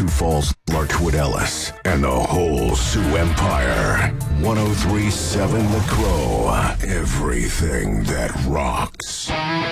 Sioux Falls, Larkwood Ellis, and the whole Sioux Empire. 1037 The Crow. Everything that rocks.